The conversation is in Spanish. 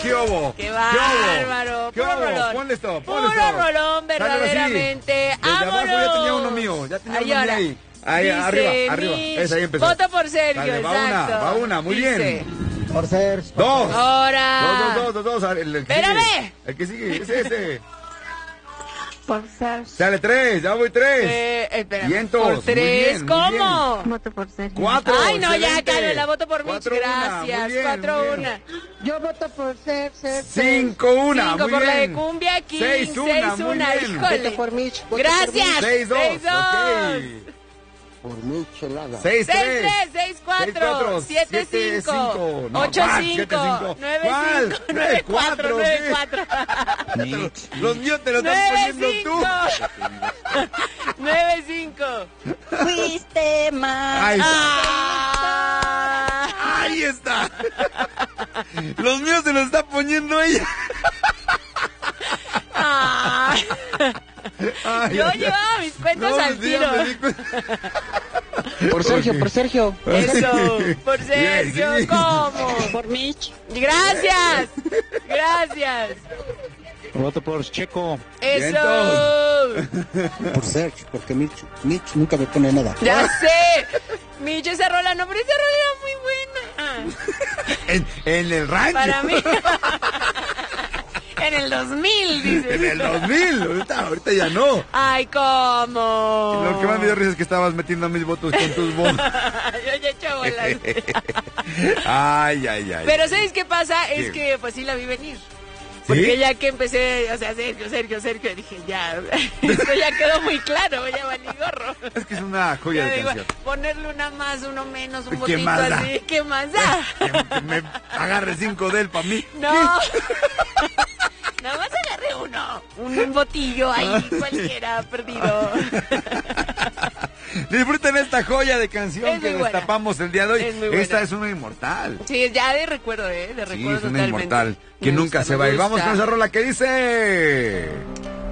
¿Qué hubo? ¡Qué bárbaro! ¿Qué Puro hubo? rolón. Ponle esto, Puro rolón, verdaderamente. Desde abajo ya tenía uno mío. Ya tenía uno mío ahí. Ahí, arriba. Esa ahí empezó. Voto por Sergio, Dale, exacto. va una, muy bien. Por ser. Dos. Ahora. Dos. Espérame. El que sigue, ese. Por ser. Sale 3, ya voy 3. Espera. Vientos, Por muy 3, bien, muy ¿cómo? Voto por ser. 4. Ay, no, ya, excelente. Carlos, la voto por Mitch. 4-1, Gracias. muy bien, 4-1. Yo voto por ser. 5-1, 5 muy por la de bien. cumbia, 6-1, 6-1. muy bien. Híjole. Voto por Mitch. Gracias. 6-2, 6-2. ok. Por michelada. 6-3. 6-3, 6-4, 7-5, 8-5, 9-5, 9-4, 9-4. Los míos te los estás poniendo tú. 9-5. Fuiste más. Ahí está. Ah. Ahí está. Los míos se los está poniendo ella. Ah. Ay, Yo ay, llevaba mis cuentas no, al sí, tiro. me di cuenta. Por Sergio, Ok. por Sergio. Eso, por Bien, Sergio, sí. ¿cómo? Por Mitch. Gracias, gracias. Voto por Checo. Eso. Por Sergio, porque Mitch nunca me pone nada. Ya sé. Micho, esa rola, no, pero esa rola era muy buena. En el rancho. Para mí. En el 2000, dice. En el 2000. Ahorita ya no. Ay, ¿cómo? Lo que más me dio risa es que estabas metiendo mis votos con tus votos. Yo ya he hecho bolas. Ay. Pero ¿sabes qué pasa? Es ¿Qué? que pues sí la vi venir. Porque ya que empecé, o sea, Sergio, dije, ya, esto ya quedó muy claro, ya valí gorro. Es que es una joya Ya de digo, canción. ponerle una más, uno menos, un ¿Qué botito más da? así, ¿qué más da? Que me agarre 5 de él para mí. No. Nada más agarré uno. Un botillo ahí, cualquiera, perdido. Disfruten esta joya de canción Es que muy buena. destapamos el día de hoy. Es muy buena. Esta es una inmortal. Sí, ya de recuerdo, de Sí, recuerdo es una totalmente. inmortal que Me nunca gusta, se va a ir. me Vamos gusta. con esa rola que dice...